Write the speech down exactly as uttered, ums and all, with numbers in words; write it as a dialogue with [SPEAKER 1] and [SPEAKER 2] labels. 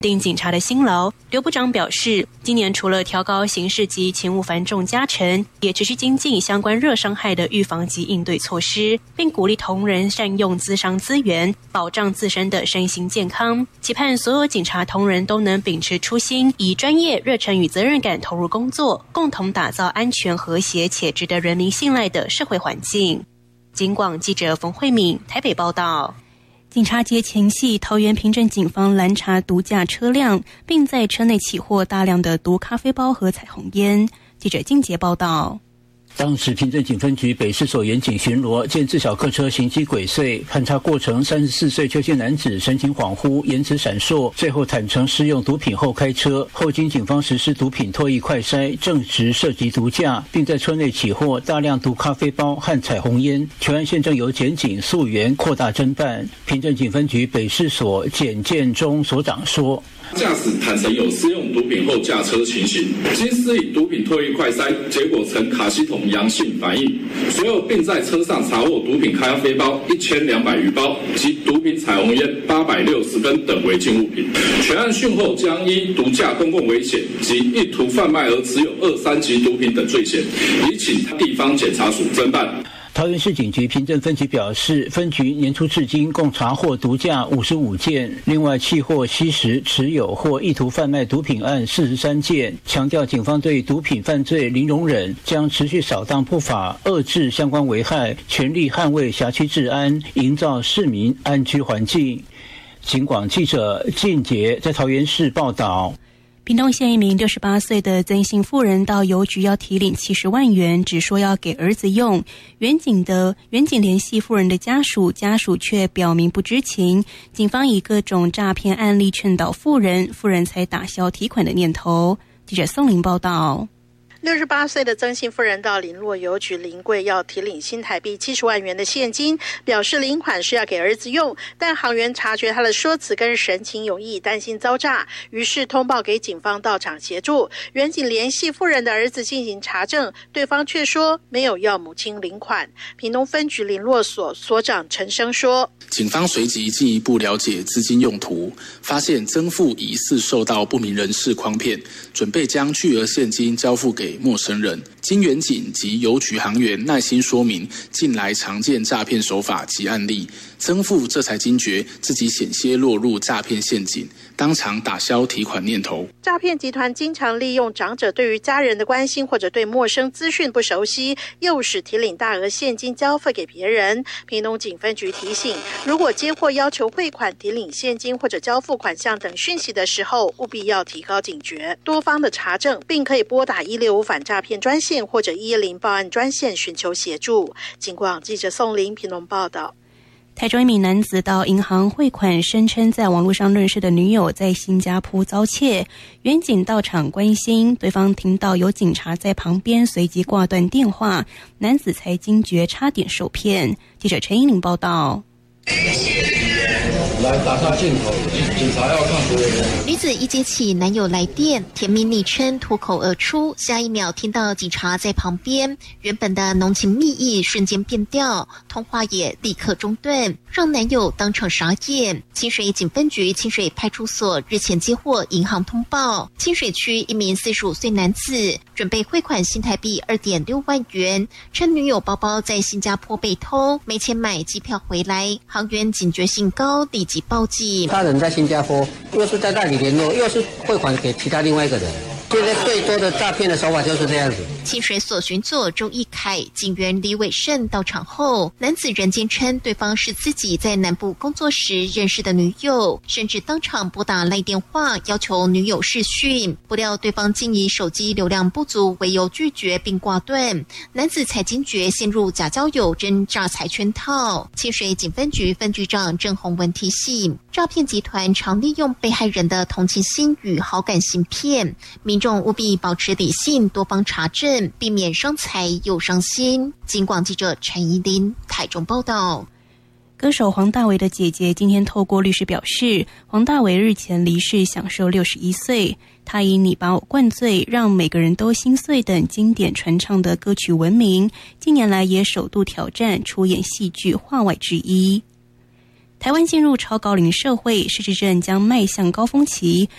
[SPEAKER 1] 定警察的辛劳。刘部长表示，今年除了调高刑事及勤务繁重加成，也持续精进相关热伤害的预防及应对措施，并鼓励同仁善用咨商资源，保障自身的身心健康。期盼所有警察同仁都能秉持初心，以专业、热忱与责任感投入工作，共同打造安全、和谐且值得人民信赖的社会环境。警广记者冯慧敏台北报道。警察节前夕，桃园平镇警方拦查毒驾车辆，并在车内起获大量的毒咖啡包和彩虹烟。记者金杰报道。
[SPEAKER 2] 当时平镇警分局北市所员警巡逻，见自小客车行迹鬼祟，勘查过程，三十四岁邱姓男子神情恍惚，言辞闪烁，最后坦承施用毒品后开车。后经警方实施毒品唾液快筛，证实涉及毒驾，并在车内起获大量毒咖啡包和彩虹烟。全案现正由检警溯源扩大侦办。平镇警分局北市所检建中所长说，
[SPEAKER 3] 驾驶坦承有施用毒品后驾车情形，经施以毒品唾液快筛，结果呈卡西酮阳性反应，随后并在车上查获毒品咖啡包一千两百余包及毒品彩虹烟八百六十根等违禁物品。全案讯后将依毒驾公共危险及意图贩卖而持有二三级毒品等罪嫌，已请地方检察署侦办。
[SPEAKER 2] 桃园市警局平镇分局表示，分局年初至今共查获毒驾五十五件，另外契获吸食、持有或意图贩卖毒品案四十三件。强调警方对毒品犯罪零容忍，将持续扫荡不法，遏制相关危害，全力捍卫辖区治安，营造市民安居环境。警广记者靳杰在桃园市报道。
[SPEAKER 1] 屏东县一名六十八岁的曾姓妇人到邮局要提领七十万元，只说要给儿子用。员警的员警联系妇人的家属，家属却表明不知情。警方以各种诈骗案例劝导妇人，妇人才打消提款的念头。记者宋玲报道。
[SPEAKER 4] 六十八岁的曾姓妇人到林洛邮局临柜要提领新台币七十万元的现金，表示领款是要给儿子用，但行员察觉他的说辞跟神情有异，担心遭诈，于是通报给警方到场协助。员警联系妇人的儿子进行查证，对方却说没有要母亲领款。屏东分局林洛所所长陈生说，
[SPEAKER 5] 警方随即进一步了解资金用途，发现曾妇疑似受到不明人士诓骗，准备将巨额现金交付给陌生人。经员警及邮局行员耐心说明近来常见诈骗手法及案例，曾妇这才惊觉自己险些落入诈骗陷阱，当场打消提款念头。
[SPEAKER 4] 诈骗集团经常利用长者对于家人的关心，或者对陌生资讯不熟悉，诱使提领大额现金交付给别人。屏东警分局提醒，如果接获要求汇款、提领现金或者交付款项等讯息的时候，务必要提高警觉，多方的查证，并可以拨打一六五反诈骗专线或者一一零报案专线寻求协助。警广记者宋玲屏东报道。
[SPEAKER 1] 台中一名男子到银行汇款，声称在网络上认识的女友在新加坡遭窃，员警到场关心，对方听到有警察在旁边，随即挂断电话，男子才惊觉差点受骗。记者陈依玲报道。
[SPEAKER 6] 来打开镜头，警察要看图。
[SPEAKER 7] 女子一接起男友来电，甜蜜昵称脱口而出，下一秒听到警察在旁边，原本的浓情蜜意瞬间变调，通话也立刻中断，让男友当场傻眼。清水警分局清水派出所日前接获银行通报，清水区一名四十五岁男子准备汇款新台币二点六万元，称女友包包在新加坡被偷，没钱买机票回来，行员警觉性高，立即报警。
[SPEAKER 8] 他人在新加坡，又是在那里联络，又是汇款给其他另外一个人。现在最多的诈骗的手法就是这样子。
[SPEAKER 7] 清水所巡佐周义凯、警员李伟胜到场后，男子仍坚称对方是自己在南部工作时认识的女友，甚至当场拨打赖电话要求女友视讯，不料对方竟以手机流量不足为由拒绝并挂断，男子才惊觉陷入假交友真诈财圈套。清水警分局分局长郑宏文提醒，诈骗集团常利用被害人的同情心与好感行骗，民众务必保持理性，多方查证，避免伤财又伤心。警广记者陈怡琳台中报道。
[SPEAKER 1] 歌手黄大炜的姐姐今天透过律师表示，黄大炜日前离世，享受六十一岁。他以你把我灌醉，让每个人都心碎等经典传唱的歌曲闻名，近年来也首度挑战出演戏剧话外之一。台湾进入超高龄社会，失智症将迈向高峰期。